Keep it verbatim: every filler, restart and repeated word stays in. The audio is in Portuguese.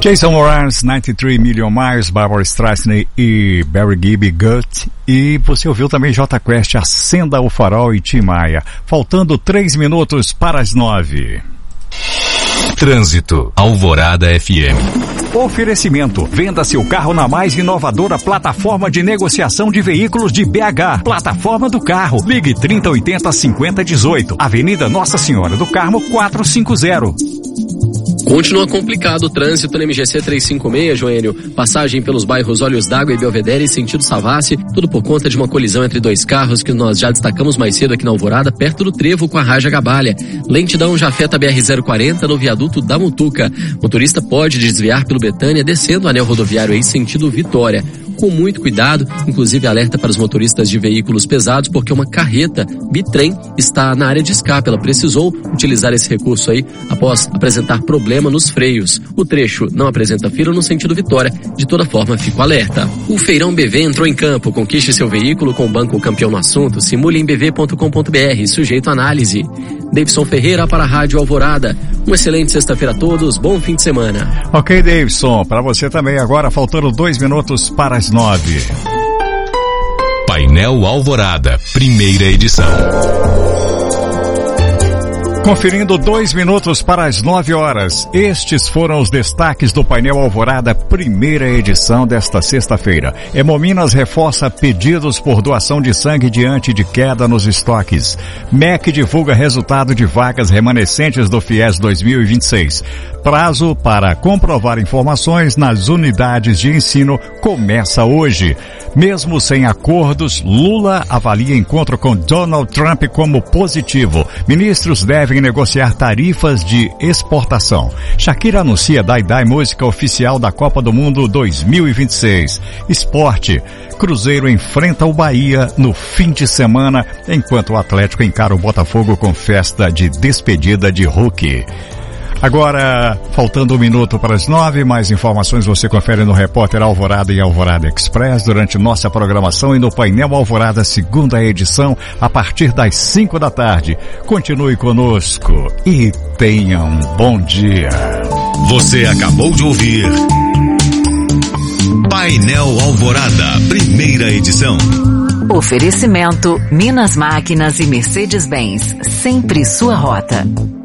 Jason Mraz, noventa e três Million Miles, Barbra Streisand e Barry Gibb, Gut. E você ouviu também J Quest, Acenda o Farol e Tim Maia. Faltando três minutos para as nove. Trânsito, Alvorada F M. Oferecimento, venda seu carro na mais inovadora plataforma de negociação de veículos de B H. Plataforma do Carro. Ligue trinta oitenta cinquenta dezoito. Avenida Nossa Senhora do Carmo quatrocentos e cinquenta. Continua complicado o trânsito na M G C trezentos e cinquenta e seis, Joênio. Passagem pelos bairros Olhos d'Água e Belvedere, sentido Savassi, tudo por conta de uma colisão entre dois carros que nós já destacamos mais cedo aqui na Alvorada, perto do trevo com a Raja Gabalha. Lentidão já afeta a B R zero quarenta no viaduto da Mutuca. Motorista pode desviar pelo Betânia, descendo o anel rodoviário aí, sentido Vitória. Com muito cuidado, inclusive alerta para os motoristas de veículos pesados, porque uma carreta bitrem está na área de escape. Ela precisou utilizar esse recurso aí após apresentar problema nos freios. O trecho não apresenta fila no sentido Vitória. De toda forma, fico alerta. O Feirão B V entrou em campo. Conquiste seu veículo com o Banco Campeão no assunto. Simule em b v ponto com ponto b r. Sujeito a análise. Davidson Ferreira para a Rádio Alvorada. Uma excelente sexta-feira a todos. Bom fim de semana. Ok, Davidson. Para você também agora, faltando dois minutos para as nove. Painel Alvorada, primeira edição. Conferindo dois minutos para as nove horas. Estes foram os destaques do Painel Alvorada, primeira edição desta sexta-feira. Hemominas reforça pedidos por doação de sangue diante de queda nos estoques. M E C divulga resultado de vagas remanescentes do FIES dois mil e vinte e seis. Prazo para comprovar informações nas unidades de ensino começa hoje. Mesmo sem acordos, Lula avalia encontro com Donald Trump como positivo. Ministros devem negociar tarifas de exportação. Shakira anuncia Dai Dai, música oficial da Copa do Mundo dois mil e vinte e seis. Esporte. Cruzeiro enfrenta o Bahia no fim de semana, enquanto o Atlético encara o Botafogo com festa de despedida de Hulk. Agora, faltando um minuto para as nove, mais informações você confere no Repórter Alvorada e Alvorada Express durante nossa programação e no Painel Alvorada, segunda edição, a partir das cinco da tarde. Continue conosco e tenha um bom dia. Você acabou de ouvir Painel Alvorada, primeira edição. Oferecimento Minas Máquinas e Mercedes-Benz, sempre sua rota.